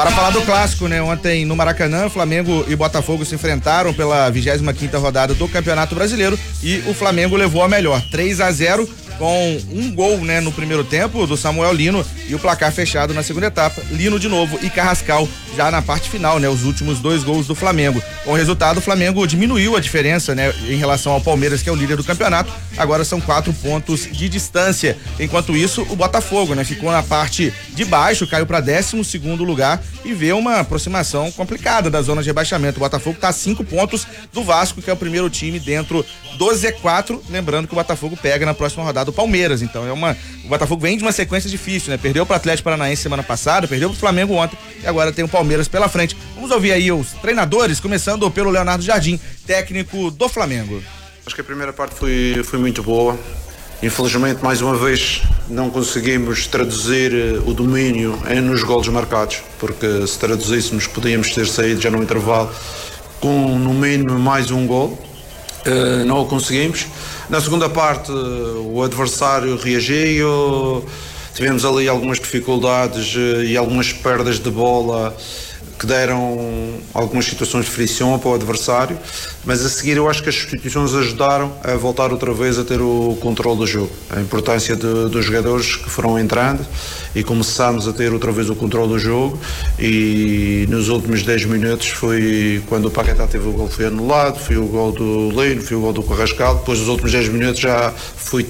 Para falar do clássico, né? Ontem no Maracanã, Flamengo e Botafogo se enfrentaram pela 25ª rodada do Campeonato Brasileiro e o Flamengo levou a melhor, 3-0, com um gol, né, no primeiro tempo do Samuel Lino e o placar fechado na segunda etapa, Lino de novo e Carrascal já na parte final, né, os últimos 2 gols do Flamengo. Com o resultado, o Flamengo diminuiu a diferença, né, em relação ao Palmeiras, que é o líder do campeonato. Agora são 4 pontos de distância. Enquanto isso, o Botafogo, né, ficou na parte de baixo, caiu para 12º lugar e vê uma aproximação complicada da zona de rebaixamento. O Botafogo está a 5 pontos do Vasco, que é o primeiro time dentro do Z4. Lembrando que o Botafogo pega na próxima rodada o Palmeiras. Então o Botafogo vem de uma sequência difícil, né? Perdeu para o Atlético Paranaense semana passada, perdeu para o Flamengo ontem e agora tem o Palmeiras pela frente. Vamos ouvir aí os treinadores, começando pelo Leonardo Jardim, técnico do Flamengo. Acho que a primeira parte foi muito boa. Infelizmente, mais uma vez, não conseguimos traduzir o domínio nos golos marcados, porque se traduzíssemos podíamos ter saído já no intervalo com no mínimo mais um gol. Não o conseguimos. Na segunda parte, o adversário reagiu, tivemos ali algumas dificuldades e algumas perdas de bola que deram algumas situações de frição para o adversário, mas a seguir eu acho que as substituições ajudaram a voltar outra vez a ter o controle do jogo. A importância dos jogadores que foram entrando e começámos a ter outra vez o controle do jogo, e nos últimos 10 minutos foi quando o Paquetá teve o gol, foi anulado, foi o gol do Lino, foi o gol do Carrascal. Depois dos últimos 10 minutos já foi